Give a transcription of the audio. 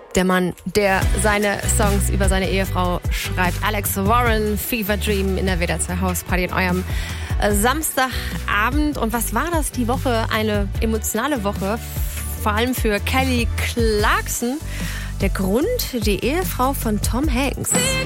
Der Mann, der seine Songs über seine Ehefrau schreibt. Alex Warren, Fever Dream in der WDR Hausparty in eurem Samstagabend. Und was war das die Woche? Eine emotionale Woche, vor allem für Kelly Clarkson. Der Grund, die Ehefrau von Tom Hanks.